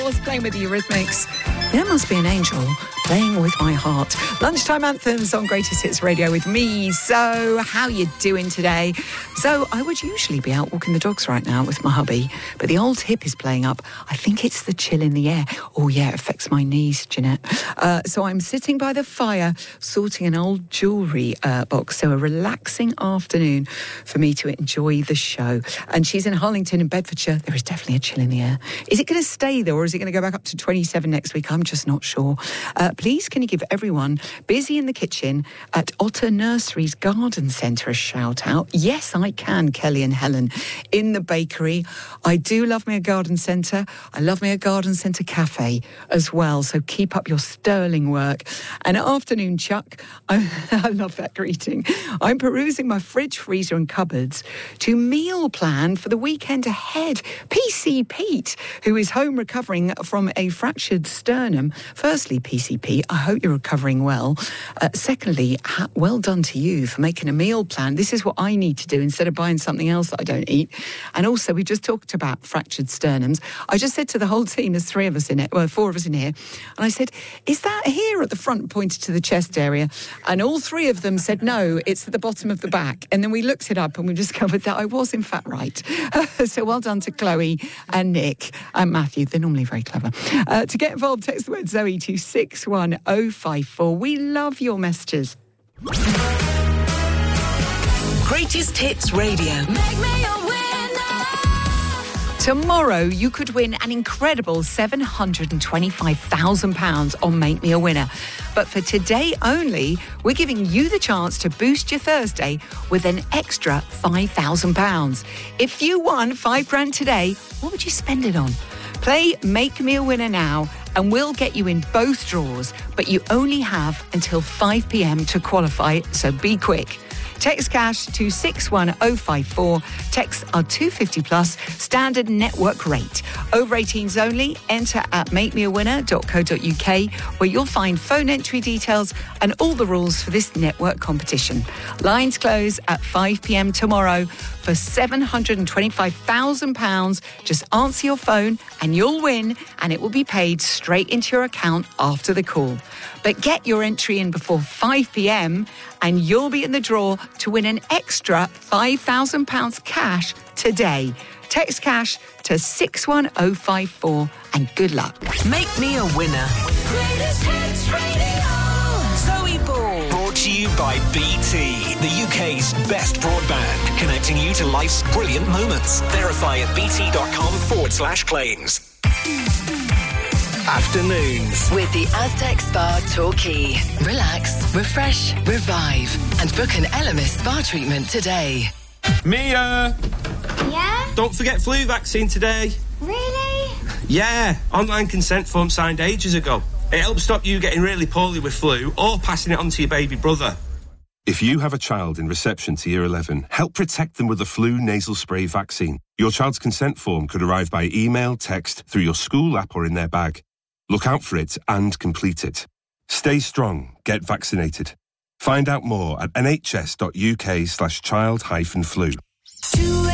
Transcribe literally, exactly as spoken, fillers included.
Girls playing with the Eurythmics. There must be an angel playing with my heart. Lunchtime anthems on Greatest Hits Radio with me. So, how you doing today? So, I would usually be out walking the dogs right now with my hubby, but the old hip is playing up. I think it's the chill in the air. Oh, yeah, it affects my knees, Jeanette. Uh, so, I'm sitting by the fire sorting an old jewellery uh, box. So, a relaxing afternoon for me to enjoy the show. And she's in Harlington in Bedfordshire. There is definitely a chill in the air. Is it going to stay there, or is it going to go back up to twenty-seven next week? I'm just not sure. Uh, please, can you give everyone busy in the kitchen at Otter Nursery's Garden Centre a shout out? Yes, I can, Kelly and Helen. In the bakery, I do love me a garden centre. I love me a garden centre cafe as well. So keep up your sterling work. And afternoon, Chuck. I, I love that greeting. I'm perusing my fridge, freezer and cupboards to meal plan for the weekend ahead. P C Pete, who is home recovering from a fractured sternum. Firstly, P C P, I hope you're recovering well. Uh, secondly, ha- well done to you for making a meal plan. This is what I need to do instead of buying something else that I don't eat. And also, we just talked about fractured sternums. I just said to the whole team, there's three of us in it, well, four of us in here, and I said, is that here at the front, pointed to the chest area? And all three of them said, no, it's at the bottom of the back. And then we looked it up and we discovered that I was, in fact, right. So well done to Chloe and Nick and Matthew. They're normally very clever. Uh, to get involved, text the word Zoe to six one oh five four. We love your messages. Greatest Hits Radio. Make me a winner. Tomorrow, you could win an incredible seven hundred twenty-five thousand pounds on Make Me a Winner. But for today only, we're giving you the chance to boost your Thursday with an extra five thousand pounds. If you won five grand today, what would you spend it on? Play Make Me a Winner now and we'll get you in both draws, but you only have until five p.m. to qualify, so be quick. Text cash to six one oh five four. Texts are two fifty plus, standard network rate. Over eighteens only. Enter at make me a winner dot co dot uk, where you'll find phone entry details and all the rules for this network competition. Lines close at five p.m. tomorrow for seven hundred twenty-five thousand pounds. Just answer your phone and you'll win, and it will be paid straight into your account after the call. But get your entry in before five p.m. and you'll be in the draw to win an extra five thousand pounds cash today. Text cash to six one oh five four and good luck. Make me a winner. Greatest Hits Radio. Zoe Ball. Brought to you by B T, the U K's best broadband, connecting you to life's brilliant moments. Verify at bt.com forward slash claims. Afternoons with the Aztec Spa Torquay. Relax, refresh, revive, and book an Elemis spa treatment today. Mia! Yeah? Don't forget flu vaccine today. Really? Yeah, online consent form signed ages ago. It helps stop you getting really poorly with flu or passing it on to your baby brother. If you have a child in reception to year eleven, help protect them with the flu nasal spray vaccine. Your child's consent form could arrive by email, text, through your school app or in their bag. Look out for it and complete it. Stay strong. Get vaccinated. Find out more at nhs.uk slash child hyphen flu.